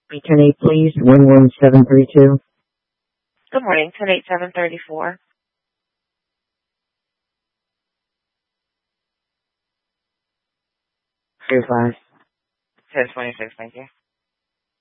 Return 8, please. 11732. Good morning. 108734. 35. 1026. Thank you.